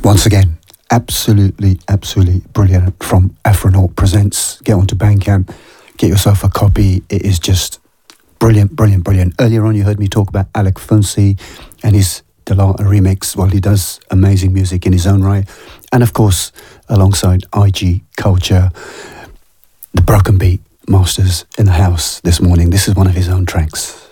Once again, absolutely brilliant from Afronaut Presents. Get onto Bandcamp, get yourself a copy. It is just brilliant. Earlier on you heard me talk about Alec Fonsi and his Delata remix. Well, he does amazing music in his own right. And of course, alongside IG Culture, the Broken Beat Masters in the house this morning. This is one of his own tracks.